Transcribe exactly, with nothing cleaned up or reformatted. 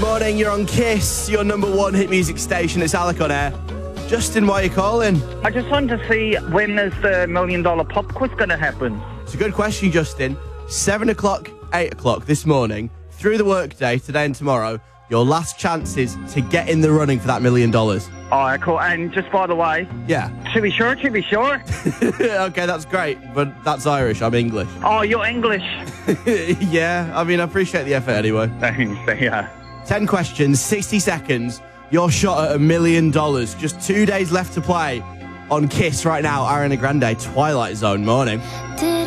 Morning, you're on Kiss, your number one hit music station. It's Alec on air. Justin, why are you calling? I just want to see when is the million dollar pop quiz going to happen? It's a good question, Justin. Seven o'clock, eight o'clock this morning, through the workday, today and tomorrow, your last chances to get in the running for that million dollars. All right, cool. And just by the way, Yeah. to be sure, to be sure. Okay, that's great, but that's Irish. I'm English. Oh, you're English. Yeah, I mean, I appreciate the effort anyway. Thanks, yeah. Ten questions, sixty seconds. Your shot at a million dollars. Just two days left to play on Kiss right now. Ariana Grande, Twilight Zone. Morning.